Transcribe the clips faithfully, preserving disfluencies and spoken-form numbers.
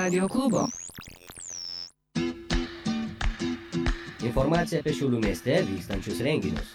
Radio klubo. Informacija apie Šiaulių mieste vykstančius renginius.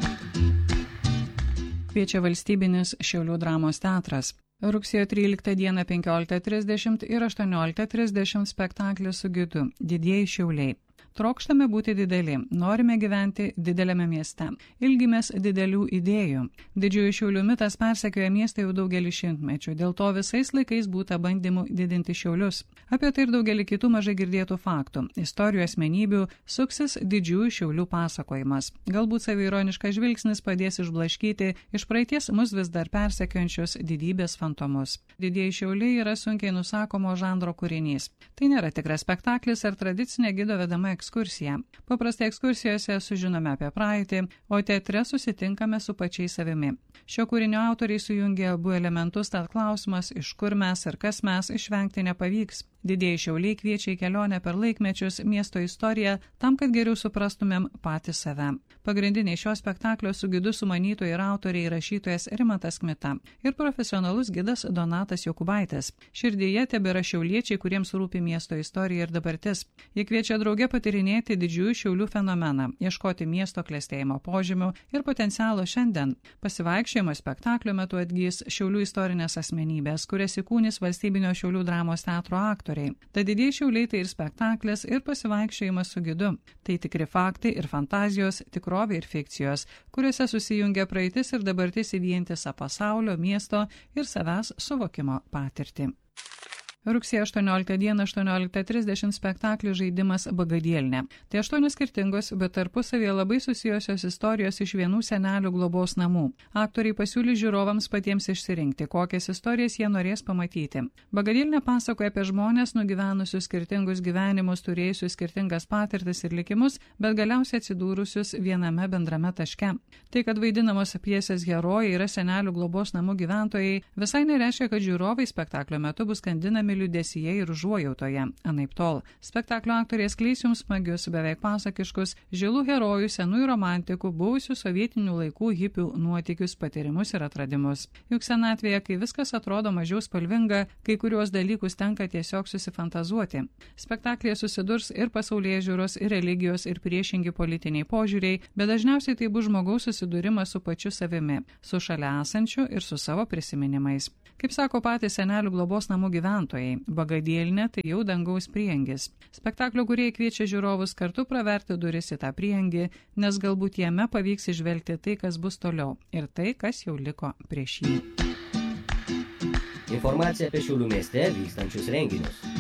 Kviečia valstybinis Šiaulių dramos teatras. Rugsėjo tryliktą dieną penkioliktą trisdešimt ir aštuonioliktą trisdešimt spektaklis su gidu Didieji Šiauliai. Trokštame būti dideli, norime gyventi dideliame mieste. Ilgimės didelių idėjų. Didžiųjų Šiaulių mitas persekioja miestą jau daugelį šimtmečių, dėl to visais laikais būta bandymų didinti Šiaulius. Apie tai ir daugelį kitų mažai girdėtų faktų. Istorijų asmenybių suksis didžiųjų Šiaulių pasakojimas. Galbūt saviironiškas žvilgsnis padės išblaškyti iš praeities mus vis dar persekiojančius didybės fantomus. Didieji Šiauliai yra sunkiai nusakomo žanro kūrinys. Tai nėra tikras spektaklis ar tradicinė gido vedama ekskursija. Paprastai ekskursijose sužinome apie praeitį, o teatre susitinkame su pačiais savimi. Šio kūrinio autoriai sujungė abu elementus, tad klausimas, iš kur mes ir kas mes, išvengti nepavyks. Didieji Šiauliai kviečia į kelionę per laikmečius, miesto istoriją, tam, kad geriau suprastumėm patys save. Pagrindiniai šio spektaklio su gidu sumanytojai ir autoriai rašytojas Rimantas Kmita ir profesionalus gidas Donatas Jokubaitis. Širdyje tebėra šiauliečiai, kuriems rūpi miesto istorija ir dabartis. Jie kviečia drauge patyrinėti didžiųjų Šiaulių fenomeną, ieškoti miesto klestėjimo požymių ir potencialo šiandien. Pasivaikščiojimo spektaklio metu atgys Šiaulių istorinės asmenybės, kurias įkūnys valstybinio Šiaulių dramos teatro aktoriai. Tad Didieji Šiauliai tai ir spektaklis, ir pasivaikščiojimas su gidu. Tai tikri faktai ir fantazijos, tikrovė ir fikcijos, kuriuose susijungia praeitis ir dabartis į vientisą pasaulio, miesto ir savęs suvokimo patirtį. Rugsėjo aštuonioliktą dieną aštuonioliktą trisdešimt spektaklių žaidimas Bagadėlnė. Tai aštuonios skirtingos, bet tarpusavėje labai susijusios istorijos iš vienų senelių globos namų. Aktoriai pasiūlys žiūrovams patiems išsirinkti, kokias istorijas jie norės pamatyti. Bagadėlnė pasakoja apie žmonės nugyvenusius skirtingus gyvenimus, turėjusius skirtingas patirtis ir likimus, bet galiausiai atsidūrusius viename bendrame taške. Tai, kad vaidinamos pjesės herojai yra senelių globos namų gyventojai, visai nereiškia, kad žiūrovai spektaklio metu bus skandinami liūdesyje ir užuojautoje. Anaiptol. Spektaklio aktoriai skleis jums smagius, beveik pasakiškus, žilų herojų, senųjų romantikų, buvusių sovietinių laikų hipių nuotykius, patyrimus ir atradimus. Juk senatvėje, kai viskas atrodo mažiau spalvinga, kai kuriuos dalykus tenka tiesiog susifantazuoti. Spektaklėje susidurs ir pasaulyje žiūros, ir religijos, ir priešingi politiniai požiūriai, bet dažniausiai tai bus žmogaus susidūrimas su pačiu savimi, su šalia esančiu ir su savo prisiminimais. Kaip sako patys senelių globos namų gyventojai, Bagadėlnė tai jau dangaus priengis. Spektaklio kūrėjai kviečia žiūrovus kartu praverti duris į tą priengį, nes galbūt jame pavyks išvelgti tai, kas bus toliau ir tai, kas jau liko prieš jį. Informacija apie Šiaulių mieste vykstančius renginius.